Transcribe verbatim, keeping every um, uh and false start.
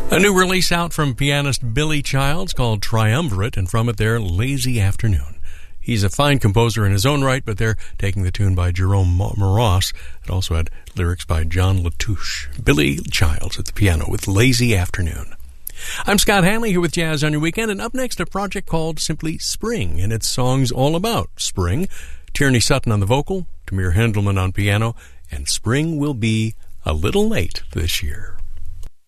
A new release out from pianist Billy Childs called Triumvirate, and from it there, Lazy Afternoon. He's a fine composer in his own right, but they're taking the tune by Jerome Moross. It also had lyrics by John Latouche. Billy Childs at the piano with Lazy Afternoon. I'm Scott Hanley here with Jazz on Your Weekend, and up next a project called simply Spring, and its songs all about spring. Tierney Sutton on the vocal, Tamir Hendelman on piano, and spring will be a little late this year.